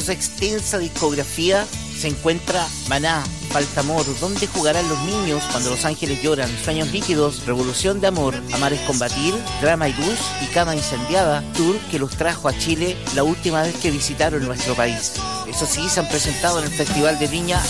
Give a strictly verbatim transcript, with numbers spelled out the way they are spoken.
su extensa discografía se encuentra Maná, Falta Amor, ¿Dónde jugarán los niños cuando los ángeles lloran?, Sueños líquidos, Revolución de amor, Amar es combatir, Drama y luz y Cama incendiada, tour que los trajo a Chile la última vez que visitaron nuestro país. Eso sí, se han presentado en el Festival de Viña